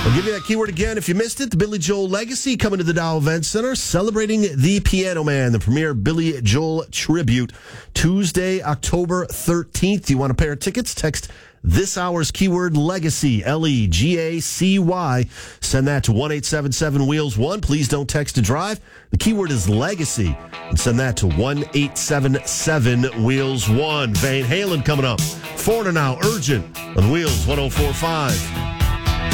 I'll give you that keyword again if you missed it. The Billy Joel Legacy coming to the Dow Event Center, celebrating the Piano Man, the premier Billy Joel tribute, Tuesday, October 13th. You want a pair of tickets? Text this hour's keyword Legacy, Legacy. Send that to 1-877-WHEELS-1. Please don't text to drive. The keyword is Legacy. And send that to 1-877-WHEELS-1. Van Halen coming up. Foreigner now, Urgent on Wheels 104.5.